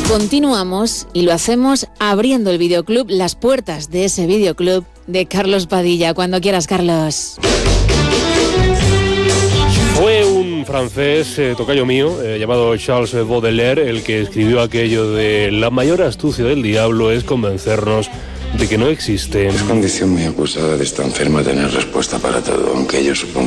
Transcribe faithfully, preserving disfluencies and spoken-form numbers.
Continuamos y lo hacemos abriendo el videoclub, las puertas de ese videoclub de Carlos Padilla. Cuando quieras, Carlos. Fue un francés, eh, tocayo mío, eh, llamado Charles Baudelaire, el que escribió aquello de: la mayor astucia del diablo es convencernos de que no existe. Es condición muy acusada de esta enferma tener respuesta para todo, aunque ellos supongan